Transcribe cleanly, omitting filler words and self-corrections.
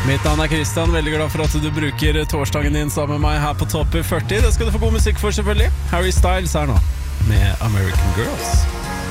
Mitt navn Kristian, veldig glad for at du bruker torsdagen din sammen med meg her på Topp 40. Det skal du få god musikk for selvfølgelig. Harry Styles her nå, med American Girls.